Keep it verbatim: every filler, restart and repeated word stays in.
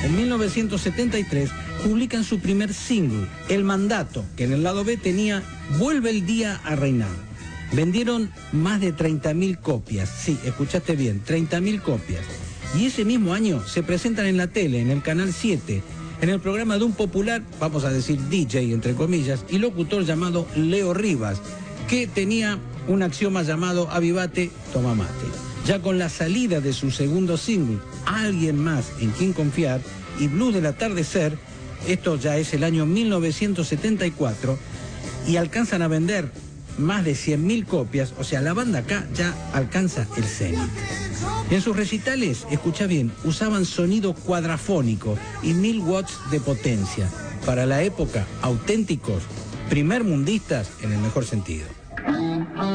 en mil novecientos setenta y tres publican su primer single, El Mandato, que en el lado B tenía Vuelve el día a reinar. Vendieron más de treinta mil copias, sí, escuchaste bien, treinta mil copias. Y ese mismo año se presentan en la tele, en el Canal siete, en el programa de un popular, vamos a decir D J entre comillas, y locutor llamado Leo Rivas, que tenía un axioma llamado Avivate, toma mate. Ya con la salida de su segundo single, Alguien más en quien confiar, y Blues del atardecer, esto ya es el año mil novecientos setenta y cuatro, y alcanzan a vender más de cien mil copias, o sea, la banda acá ya alcanza el cenit. En sus recitales, escucha bien, usaban sonido cuadrafónico y mil watts de potencia. Para la época, auténticos, primermundistas en el mejor sentido.